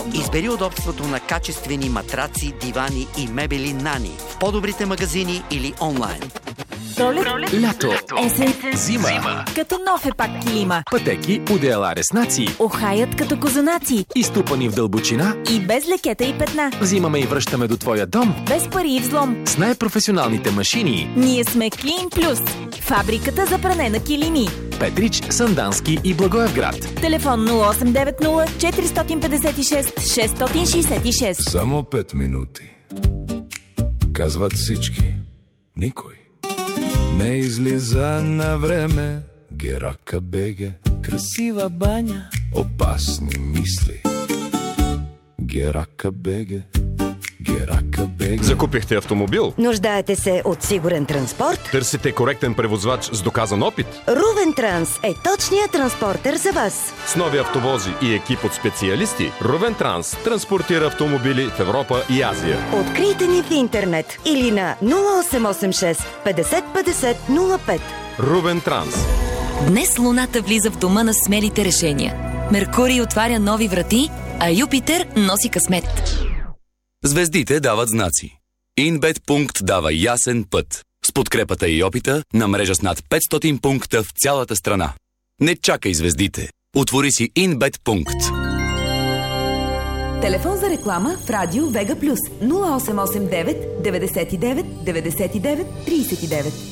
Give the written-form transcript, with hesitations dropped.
Избери удобството на качествени матраци, дивани и мебели Нани в по-добрите магазини или онлайн. Пролет, лято, есен, зима. като нов е пак килима. Пътеки, одеяла, реснаци, Охаят като козунаци. изтупани в дълбочина. И без лекета и петна. Взимаме и връщаме до твоя дом Без пари и взлом. с най-професионалните машини. Ние сме Клин Плюс. Фабриката за пране на килими. Петрич, Сандански и Благоевград. Телефон 0890 456 666. Само 5 минути. Казват всички. Никой не излиза на време. Герака беге. Красива баня. Опасни мисли. Герака беге. Герака беге. Закупихте автомобил? Нуждаете се от сигурен транспорт? Търсите коректен превозвач с доказан опит? Рувен Транс е точният транспортер за вас. С нови автовози и екип от специалисти, Рувен Транс транспортира автомобили в Европа и Азия. Открийте ни в интернет или на 0886 50 50 05. Рувен Транс. Днес Луната влиза в дома на смелите решения. Меркурий отваря нови врати, а Юпитер носи късмет. Звездите дават знаци. InBet дава ясен път. С подкрепата и опита на мрежа с над 500 пункта в цялата страна. Не чакай звездите. Отвори си InBet. Телефон за реклама в радио Вега Плюс 0889 99 99 39.